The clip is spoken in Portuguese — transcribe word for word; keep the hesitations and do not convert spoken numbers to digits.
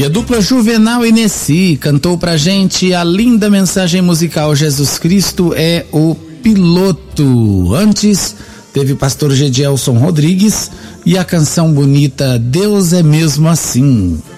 E a dupla Juvenal e Nessi cantou pra gente a linda mensagem musical Jesus Cristo é o Piloto. Antes teve pastor Gedielson Rodrigues e a canção bonita Deus é Mesmo Assim.